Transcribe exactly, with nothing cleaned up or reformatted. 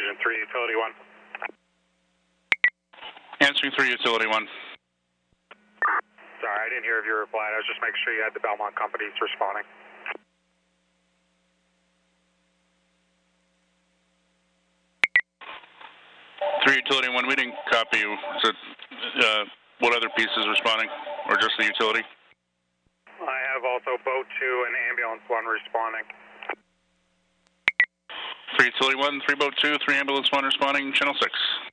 Engine three, Utility one. Answering three, Utility one. Sorry, I didn't hear if you replied. I was just making sure you had the Belmont companies responding. three, Utility one, we didn't copy you. So, uh, what other pieces responding, or just the utility? I have also boat two and ambulance one responding. three, Utility one, three, boat two, three, ambulance one responding, channel six.